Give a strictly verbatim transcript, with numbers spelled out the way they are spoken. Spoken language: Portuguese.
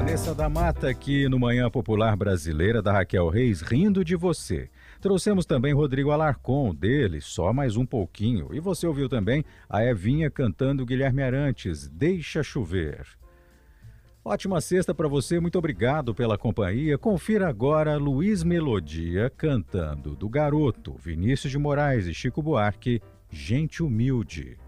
Vanessa da Mata aqui no Manhã Popular Brasileira, da Raquel Reis, Rindo de Você. Trouxemos também Rodrigo Alarcon, dele, Só Mais Um Pouquinho. E você ouviu também a Evinha cantando Guilherme Arantes, Deixa Chover. Ótima sexta para você, muito obrigado pela companhia. Confira agora Luiz Melodia cantando do Garoto, Vinícius de Moraes e Chico Buarque, Gente Humilde.